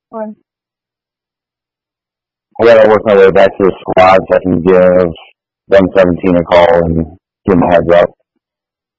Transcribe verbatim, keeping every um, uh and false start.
Or I gotta work my way back to the squad so I can give one seventeen a call and give them a heads up.